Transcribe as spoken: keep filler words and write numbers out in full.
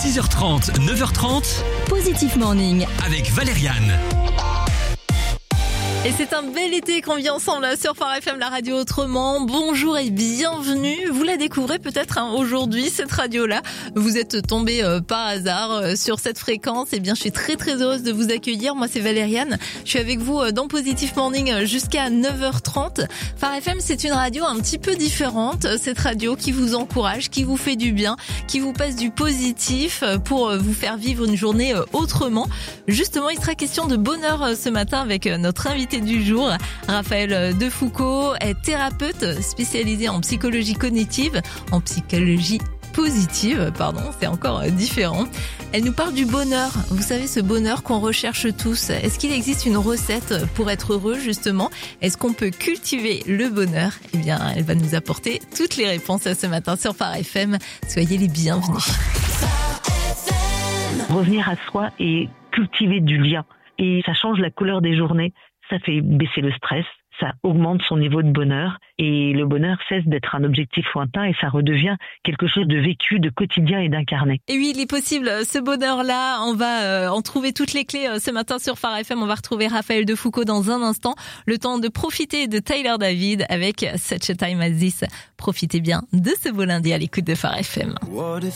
six heures trente, neuf heures trente, Positif Morning. avec Valériane. Et c'est un bel été qu'on vit ensemble sur Phare F M, la radio autrement. Bonjour et bienvenue. Vous la découvrez peut-être hein, aujourd'hui, cette radio-là. Vous êtes tombé euh, par hasard euh, sur cette fréquence. Eh bien, je suis très très heureuse de vous accueillir. Moi, c'est Valériane. Je suis avec vous euh, dans Positif Morning euh, jusqu'à neuf heures trente. Phare F M, c'est une radio un petit peu différente. Cette radio qui vous encourage, qui vous fait du bien, qui vous passe du positif euh, pour euh, vous faire vivre une journée euh, autrement. Justement, il sera question de bonheur euh, ce matin avec euh, notre invité du jour. Raphaël Defoucault est thérapeute spécialisé en psychologie cognitive, en psychologie positive, pardon, c'est encore différent. Elle nous parle du bonheur. Vous savez, ce bonheur qu'on recherche tous. Est-ce qu'il existe une recette pour être heureux, justement? Est-ce qu'on peut cultiver le bonheur? Eh bien, elle va nous apporter toutes les réponses ce matin sur Phare F M. Soyez les bienvenus. Revenir à soi et cultiver du lien. Et ça change la couleur des journées. Ça fait baisser le stress, ça augmente son niveau de bonheur et le bonheur cesse d'être un objectif lointain et ça redevient quelque chose de vécu, de quotidien et d'incarné. Et oui, il est possible, ce bonheur-là, on va euh, en trouver toutes les clés euh, ce matin sur Phare F M. On va retrouver Raphaël Defoucault dans un instant. Le temps de profiter de Tyler David avec Such a Time as This. Profitez bien de ce beau lundi à l'écoute de Phare F M.